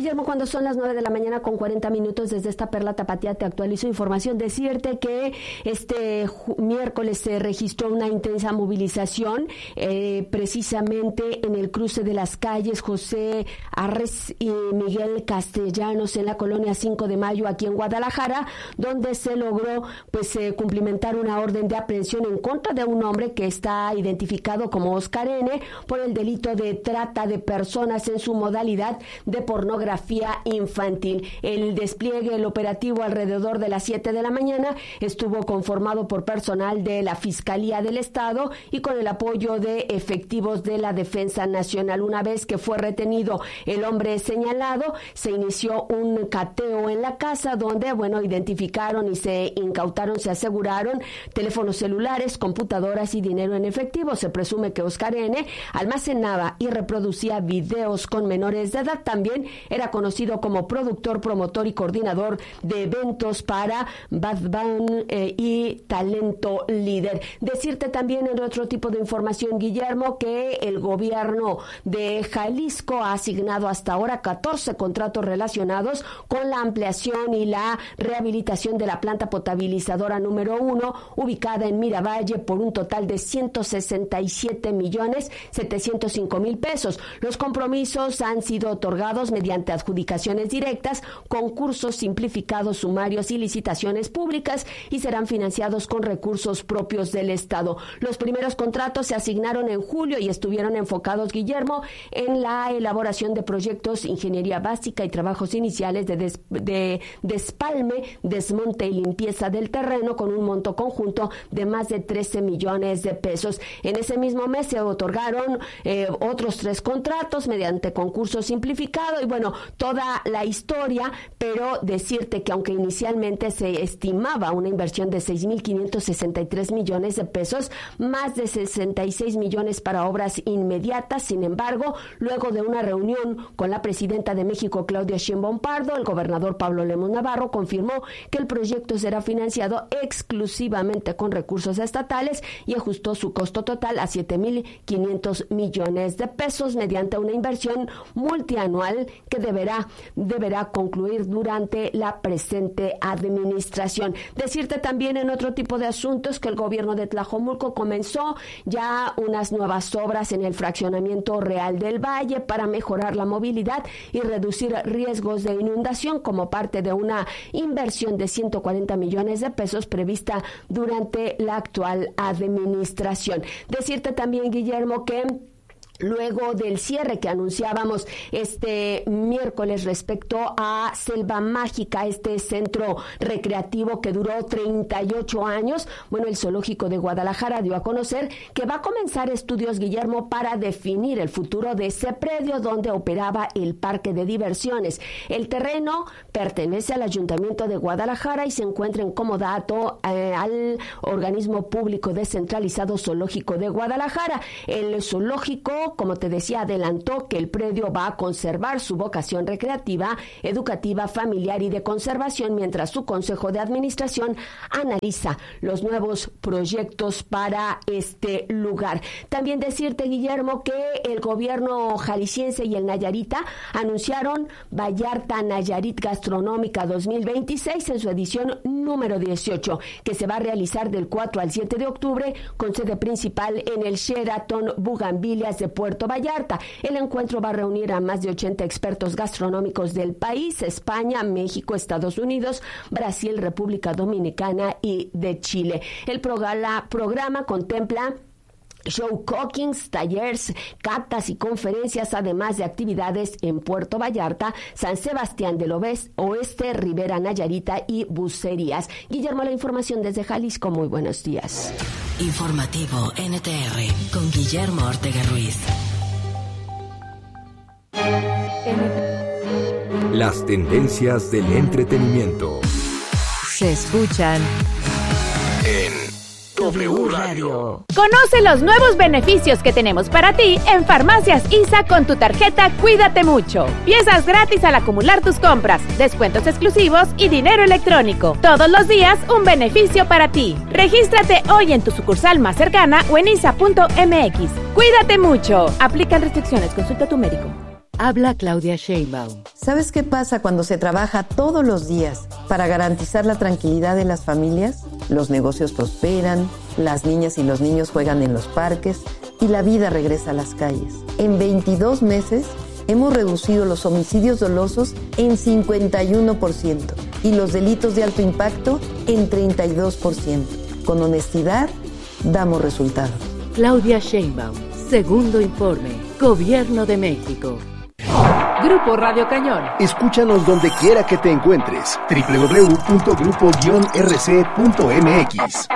Guillermo, cuando son las 9 de la mañana con 40 minutos desde esta Perla Tapatía te actualizo información. Decirte que este miércoles se registró una intensa movilización precisamente en el cruce de las calles José Arres y Miguel Castellanos en la colonia 5 de Mayo aquí en Guadalajara, donde se logró cumplimentar una orden de aprehensión en contra de un hombre que está identificado como Oscar N. por el delito de trata de personas en su modalidad de pornografía infantil. El despliegue, el operativo alrededor de las 7 de la mañana estuvo conformado por personal de la Fiscalía del Estado y con el apoyo de efectivos de la Defensa Nacional. Una vez que fue retenido el hombre señalado, se inició un cateo en la casa donde, identificaron y se incautaron, se aseguraron teléfonos celulares, computadoras y dinero en efectivo. Se presume que Oscar N. almacenaba y reproducía videos con menores de edad. También era conocido como productor, promotor y coordinador de eventos para Bad Bunny y Talento Líder. Decirte también en otro tipo de información, Guillermo, que el gobierno de Jalisco ha asignado hasta ahora 14 contratos relacionados con la ampliación y la rehabilitación de la planta potabilizadora número 1, ubicada en Miravalle, por un total de 167,705,000 pesos. Los compromisos han sido otorgados mediante adjudicaciones directas, concursos simplificados, sumarios y licitaciones públicas, y serán financiados con recursos propios del Estado. Los primeros contratos se asignaron en julio y estuvieron enfocados, Guillermo, en la elaboración de proyectos, ingeniería básica y trabajos iniciales de despalme, desmonte y limpieza del terreno, con un monto conjunto de más de 13 millones de pesos. En ese mismo mes se otorgaron otros 3 contratos mediante concurso simplificado y toda la historia, pero decirte que aunque inicialmente se estimaba una inversión de 6,563 millones de pesos, más de 66 millones para obras inmediatas. Sin embargo, luego de una reunión con la presidenta de México, Claudia Sheinbaum Pardo, el gobernador Pablo Lemus Navarro confirmó que el proyecto será financiado exclusivamente con recursos estatales y ajustó su costo total a 7,500 millones de pesos mediante una inversión multianual que deberá concluir durante la presente administración. Decirte también en otro tipo de asuntos que el gobierno de Tlajomulco comenzó ya unas nuevas obras en el fraccionamiento Real del Valle para mejorar la movilidad y reducir riesgos de inundación como parte de una inversión de 140 millones de pesos prevista durante la actual administración. Decirte también, Guillermo, que luego del cierre que anunciábamos este miércoles respecto a Selva Mágica, este centro recreativo que duró 38 años, el Zoológico de Guadalajara dio a conocer que va a comenzar estudios, Guillermo, para definir el futuro de ese predio donde operaba el parque de diversiones. El terreno pertenece al Ayuntamiento de Guadalajara y se encuentra en comodato al organismo público descentralizado Zoológico de Guadalajara. El zoológico, como te decía, adelantó que el predio va a conservar su vocación recreativa, educativa, familiar y de conservación, mientras su consejo de administración analiza los nuevos proyectos para este lugar. También decirte, Guillermo, que el gobierno jalisciense y el Nayarita anunciaron Vallarta Nayarit Gastronómica 2026 en su edición número 18, que se va a realizar del 4 al 7 de octubre con sede principal en el Sheraton Bugambilias de Puerto Vallarta. El encuentro va a reunir a más de 80 expertos gastronómicos del país, España, México, Estados Unidos, Brasil, República Dominicana y de Chile. El programa contempla show cookings, talleres, catas y conferencias, además de actividades en Puerto Vallarta, San Sebastián del Oeste, Rivera Nayarita y Bucerías. Guillermo, la información desde Jalisco. Muy buenos días. Informativo NTR con Guillermo Ortega Ruiz. Las tendencias del entretenimiento se escuchan en W Radio. Conoce los nuevos beneficios que tenemos para ti en Farmacias ISA con tu tarjeta Cuídate Mucho. Piezas gratis al acumular tus compras, descuentos exclusivos y dinero electrónico. Todos los días un beneficio para ti. Regístrate hoy en tu sucursal más cercana o en isa.mx. Cuídate mucho. Aplican restricciones. Consulta a tu médico. Habla Claudia Sheinbaum. ¿Sabes qué pasa cuando se trabaja todos los días para garantizar la tranquilidad de las familias? Los negocios prosperan, las niñas y los niños juegan en los parques y la vida regresa a las calles. En 22 meses hemos reducido los homicidios dolosos en 51% y los delitos de alto impacto en 32%. Con honestidad, damos resultados. Claudia Sheinbaum, segundo informe, Gobierno de México. Grupo Radio Cañón. Escúchanos donde quiera que te encuentres. www.grupo-rc.mx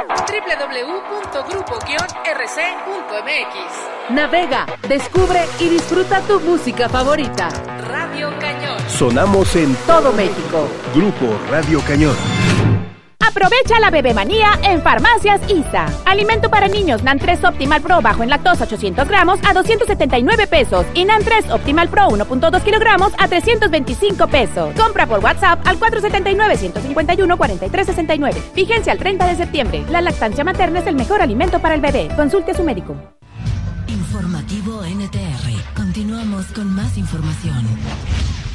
www.grupo-rc.mx. Navega, descubre y disfruta tu música favorita. Radio Cañón. Sonamos en todo México. Grupo Radio Cañón. Aprovecha la bebemanía en Farmacias ISA. Alimento para niños NAN 3 Optimal Pro bajo en lactosa 800 gramos a 279 pesos y NAN 3 Optimal Pro 1.2 kilogramos a 325 pesos. Compra por WhatsApp al 479-151-4369. Vigencia al 30 de septiembre. La lactancia materna es el mejor alimento para el bebé. Consulte a su médico. Informativo NTR. Continuamos con más información.